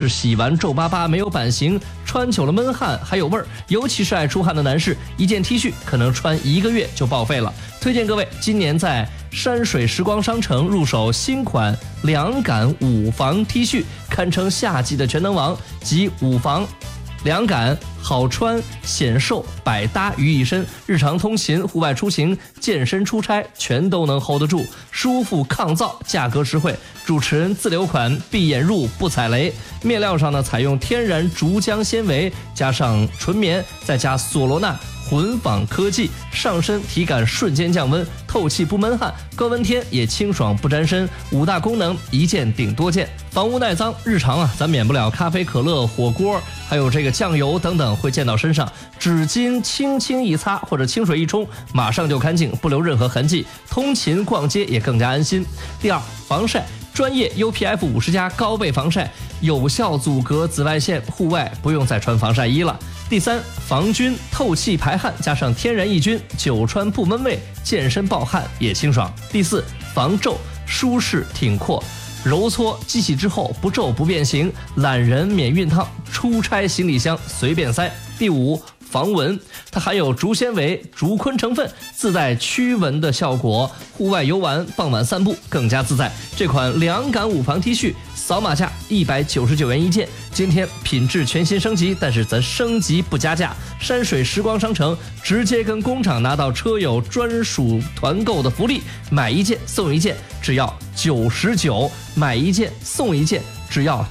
洗完皱巴巴没有版型，穿久了闷汗还有味儿，尤其是爱出汗的男士，一件 T 恤可能穿1个月就报废了。推荐各位今年在山水时光商城入手新款凉感5防 T 恤，堪称夏季的全能王，集5防、凉感、好穿、显瘦、百搭于一身，日常通勤、户外出行、健身出差全都能 hold 得住，舒服抗造，价格实惠。主持人自留款，闭眼入不踩雷。面料上呢，采用天然竹浆纤维，加上纯棉，再加索罗纳混纺科技，上身体感瞬间降温，透气不闷汗，高温天也清爽不沾身。5大功能，一件顶多件，防污耐脏。日常咱免不了咖啡、可乐、火锅，还有这个酱油等等会溅到身上，纸巾轻轻一擦或者清水一冲，马上就干净，不留任何痕迹。通勤逛街也更加安心。第二，防晒。专业 UPF 50+高倍防晒，有效阻隔紫外线，户外不用再穿防晒衣了。第三，防菌透气排汗，加上天然抑菌，久穿不闷味，健身暴汗也清爽。第四，防皱舒适挺阔，揉搓机洗之后不皱不变形，懒人免熨烫，出差行李箱随便塞。第五，防蚊，它含有竹纤维、竹昆成分，自带驱蚊的效果，户外游玩、傍晚散步更加自在。这款凉感5防 T 恤，扫码价199元一件。今天品质全新升级，但是咱升级不加价。山水时光商城直接跟工厂拿到车友专属团购的福利，买1件送1件，只要99；买1件送1件，只要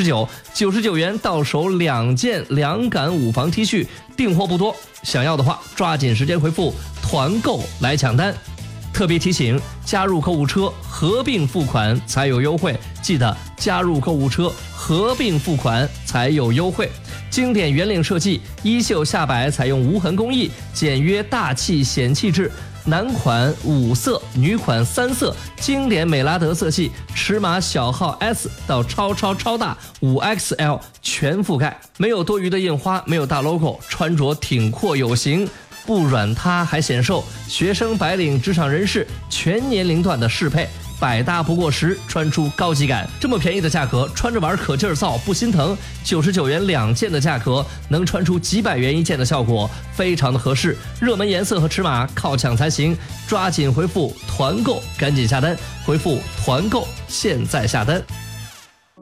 99元到手2件凉感5防 T 恤，订货不多，想要的话抓紧时间回复团购来抢单。特别提醒，加入购物车合并付款才有优惠，记得加入购物车合并付款才有优惠。经典圆领设计，衣袖下摆采用无痕工艺，简约大气显气质。男款5色，女款3色，经典美拉德色系，尺码小号 S 到超大5XL 全覆盖，没有多余的印花，没有大 logo， 穿着挺阔有型，不软塌还显瘦，学生、白领、职场人士全年龄段的适配，百搭不过时，穿出高级感。这么便宜的价格，穿着玩可劲儿造不心疼，99元2件的价格，能穿出几百元一件的效果，非常的合适。热门颜色和尺码靠抢才行，抓紧回复团购，赶紧下单，回复团购，现在下单。